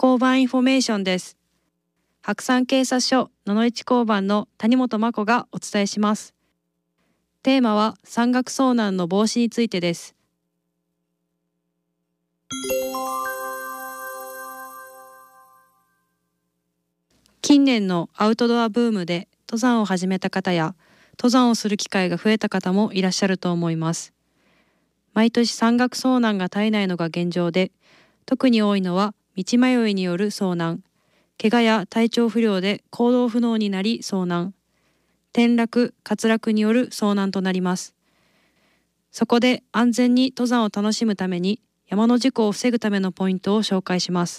交番インフォメーションです。白山警察署野々市交番の谷本真子がお伝えします。テーマは山岳遭難の防止についてです。近年のアウトドアブームで登山を始めた方や登山をする機会が増えた方もいらっしゃると思います。毎年山岳遭難が絶えないのが現状で、特に多いのは道迷いによる遭難、怪我や体調不良で行動不能になり遭難、転落・滑落による遭難となります。そこで安全に登山を楽しむために山の事故を防ぐためのポイントを紹介します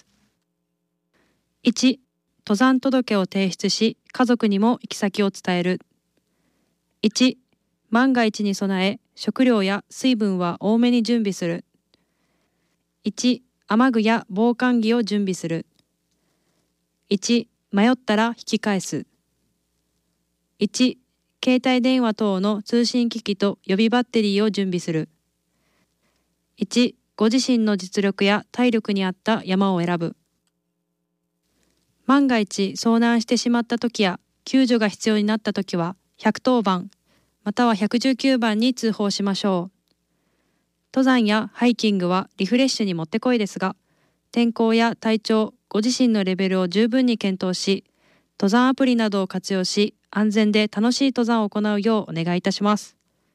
。1、登山届を提出し、家族にも行き先を伝える。1、万が一に備え、食料や水分は多めに準備する。1、雨具や防寒着を準備する。1、迷ったら引き返す。1、携帯電話等の通信機器と予備バッテリーを準備する。1、ご自身の実力や体力に合った山を選ぶ。万が一遭難してしまった時や救助が必要になった時は110番または119番に通報しましょう。登山やハイキングはリフレッシュにもってこいですが、天候や体調、ご自身のレベルを十分に検討し、登山アプリなどを活用し、安全で楽しい登山を行うようお願いいたします。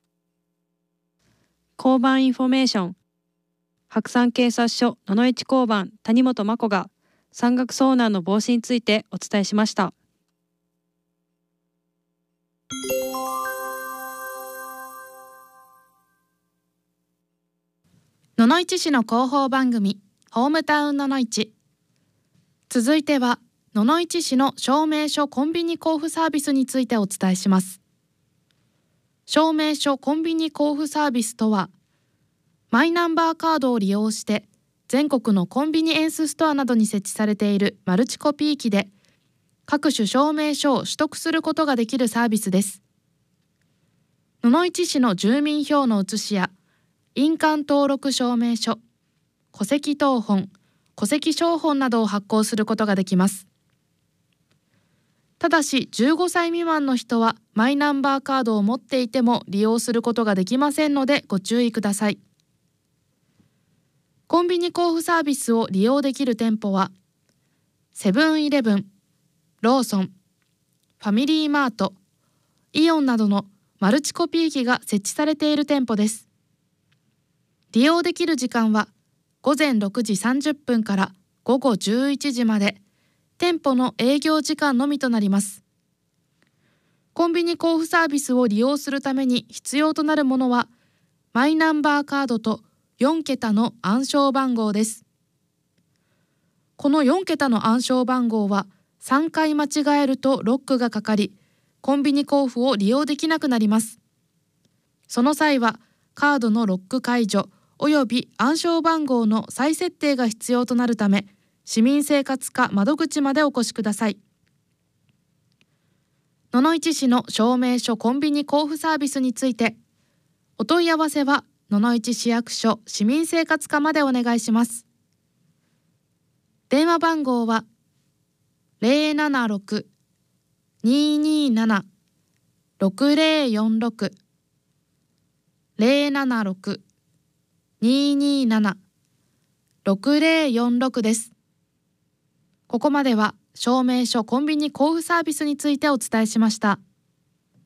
交番インフォメーション。白山警察署野々市交番谷本真子が山岳遭難の防止についてお伝えしました。 野々市市の広報番組ホームタウン野々市。続いては野々市市の証明書コンビニ交付サービスについてお伝えします。証明書コンビニ交付サービスとは、マイナンバーカードを利用して全国のコンビニエンスストアなどに設置されているマルチコピー機で各種証明書を取得することができるサービスです。野々市市の住民票の写しや印鑑登録証明書、戸籍謄本、戸籍抄本などを発行することができます。ただし15歳未満の人はマイナンバーカードを持っていても利用することができませんのでご注意ください。コンビニ交付サービスを利用できる店舗はセブンイレブン、ローソン、ファミリーマート、イオンなどのマルチコピー機が設置されている店舗です。利用できる時間は午前6時30分から午後11時まで、店舗の営業時間のみとなります。コンビニ交付サービスを利用するために必要となるものは、マイナンバーカードと4桁の暗証番号です。この4桁の暗証番号は3回間違えるとロックがかかり、コンビニ交付を利用できなくなります。その際は、カードのロック解除および暗証番号の再設定が必要となるため、市民生活課窓口までお越しください。野々市市の証明書コンビニ交付サービスについて、お問い合わせは野々市市役所市民生活課までお願いします。電話番号は 076-227-6046 076-227-6046 です。ここまでは証明書コンビニ交付サービスについてお伝えしました。